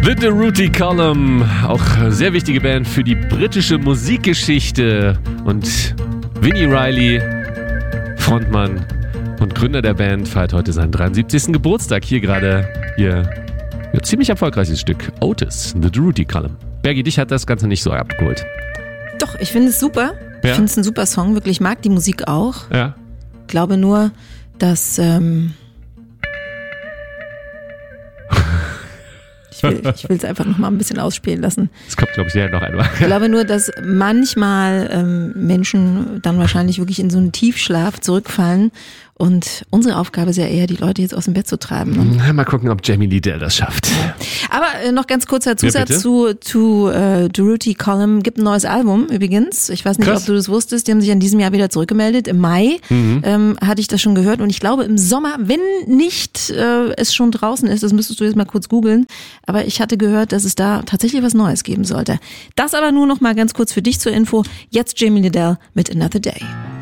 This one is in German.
The Durruti Column, auch sehr wichtige Band für die britische Musikgeschichte. Und Vinnie Riley, Frontmann und Gründer der Band, feiert heute seinen 73. Geburtstag. Hier gerade ihr ziemlich erfolgreiches Stück, Otis, The Durruti Column. Bergi, dich hat das Ganze nicht so abgeholt. Doch, ich finde es super. Ja? Ich finde es ein super Song, wirklich mag die Musik auch. Ja. Glaube nur, dass ich will es einfach noch mal ein bisschen ausspielen lassen. Das kommt, glaube ich, ja noch einmal. Ich glaube nur, dass manchmal Menschen dann wahrscheinlich wirklich in so einen Tiefschlaf zurückfallen. Und unsere Aufgabe ist ja eher, die Leute jetzt aus dem Bett zu treiben. Ne? Mal gucken, ob Jamie Liddell das schafft. Aber noch ganz kurzer Zusatz Ja, zu Durruti Column. Gibt ein neues Album übrigens. Ich weiß nicht, Krass. ob du das wusstest. Die haben sich in diesem Jahr wieder zurückgemeldet. Im Mai hatte ich das schon gehört. Und ich glaube im Sommer, wenn nicht es schon draußen ist, das müsstest du jetzt mal kurz googeln. Aber ich hatte gehört, dass es da tatsächlich was Neues geben sollte. Das aber nur noch mal ganz kurz für dich zur Info. Jetzt Jamie Liddell mit Another Day.